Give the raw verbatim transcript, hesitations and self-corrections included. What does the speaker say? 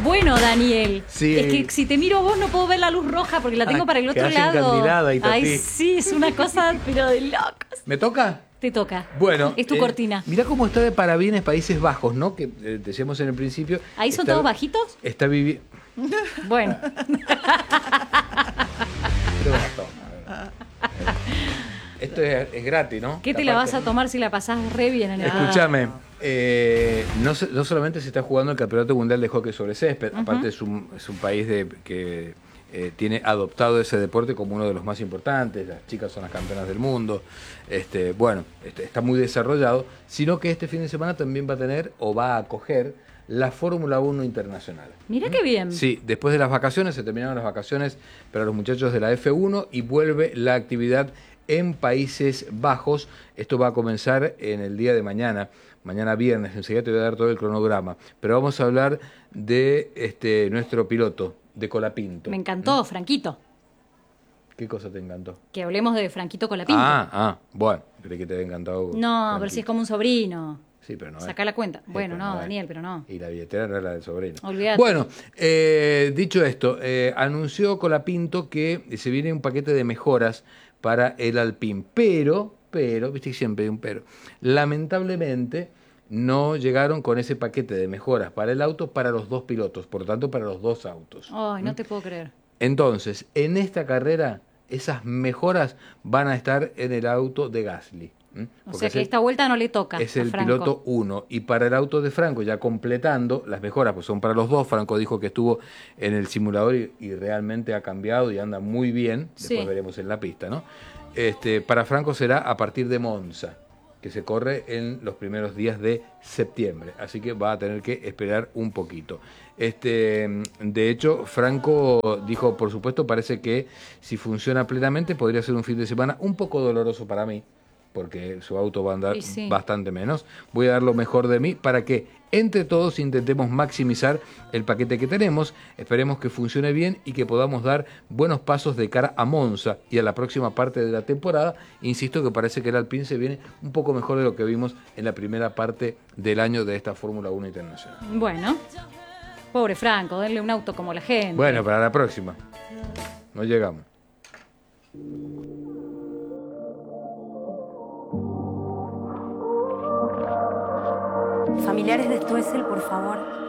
bueno, Daniel. Sí. Es que si te miro vos no puedo ver la luz roja porque la tengo Ah, para el otro quedás lado. encandilada, Itatí. Ay, sí, es una cosa, pero de locos. ¿Me toca? Te toca. Bueno. Es tu eh, cortina. Mirá cómo está de parabienes Países Bajos, ¿no? Que eh, decíamos en el principio. ¿Ahí son está- todos bajitos? Está viviendo. Bueno. Esto es, es gratis, ¿no? ¿Qué te La la parte- vas a tomar si la pasás re bien en el Escúchame, eh, no, se- no solamente se está jugando el Campeonato Mundial de Hockey sobre Césped, Ujú. aparte es un, es un país de, que eh, tiene adoptado ese deporte como uno de los más importantes, las chicas son las campeonas del mundo, este, bueno, este, está muy desarrollado, sino que este fin de semana también va a tener o va a acoger la Fórmula uno Internacional. Mirá qué bien. Sí, después de las vacaciones, se terminaron las vacaciones para los muchachos de la F uno y vuelve la actividad en Países Bajos. Esto va a comenzar en el día de mañana, mañana viernes. Enseguida te voy a dar todo el cronograma. Pero vamos a hablar de este nuestro piloto, de Colapinto. Me encantó, Franquito. ¿Qué cosa te encantó? Que hablemos de Franquito Colapinto. Ah, ah, bueno, creí que te había encantado. no, Franquito. pero si es como un sobrino. Sí, pero no es. Sacá la cuenta. Sí, Bueno, pero no, es. Daniel, pero no. Y la billetera no es la del sobrino. Olvídate. Bueno, eh, dicho esto, eh, anunció Colapinto que se viene un paquete de mejoras para el Alpine, pero, pero, viste que siempre hay un pero, lamentablemente no llegaron con ese paquete de mejoras para el auto para los dos pilotos, por lo tanto para los dos autos. Ay, no te puedo creer. Entonces, en esta carrera, esas mejoras van a estar en el auto de Gasly. ¿m? O Porque sea que ese esta vuelta no le toca es a el Franco. piloto uno. Y para el auto de Franco, ya completando las mejoras, pues son para los dos. Franco dijo que estuvo en el simulador y, y realmente ha cambiado y anda muy bien. Después Sí. veremos en la pista, ¿no? Este, para Franco será a partir de Monza, que se corre en los primeros días de septiembre. Así que va a tener que esperar un poquito. Este, de hecho, Franco dijo, por supuesto, parece que si funciona plenamente podría ser un fin de semana un poco doloroso para mí, porque su auto va a andar Y sí. bastante menos. Voy a dar lo mejor de mí para que entre todos intentemos maximizar el paquete que tenemos. Esperemos que funcione bien y que podamos dar buenos pasos de cara a Monza y a la próxima parte de la temporada. Insisto que parece que el Alpine se viene un poco mejor de lo que vimos en la primera parte del año de esta Fórmula uno Internacional. Bueno. Pobre Franco, denle un auto como la gente. Bueno, para la próxima. No llegamos. Familiares de Stoessel, por favor.